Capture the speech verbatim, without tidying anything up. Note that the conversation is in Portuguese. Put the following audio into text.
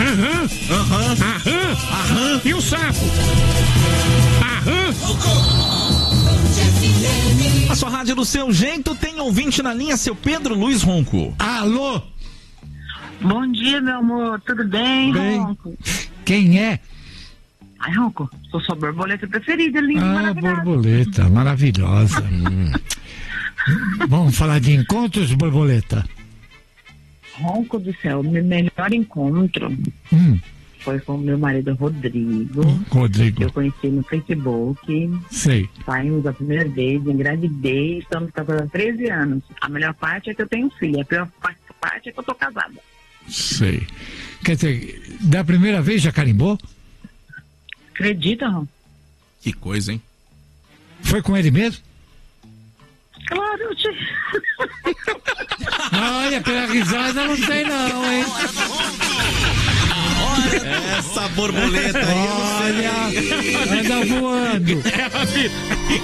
Aham. Aham. Aham. Aham. E o sapo? Aham. A sua rádio do seu jeito tem ouvinte na linha, seu Pedro Luiz Ronco. Alô? Bom dia, meu amor. Tudo bem, Bem. Ronco? Quem é? Ai, Ronco, sou sua borboleta preferida, linda e Ah, maravilhosa. borboleta, maravilhosa. Hum. Vamos falar de encontros, borboleta? Ronco do céu, meu melhor encontro Hum, foi com o meu marido Rodrigo. Rodrigo, Eu conheci no Facebook. sei. Saímos a primeira vez, engravidei, estamos casados há treze anos. A melhor parte é que eu tenho filho, a pior parte é que eu tô casada. Sei. Quer dizer, da primeira vez já carimbou? Acredita, Ronco? Que coisa, hein? Foi com ele mesmo? Claro, eu te... Olha, pela risada não sei não, hein? Essa borboleta aí, eu não sei. Olha, anda voando. É,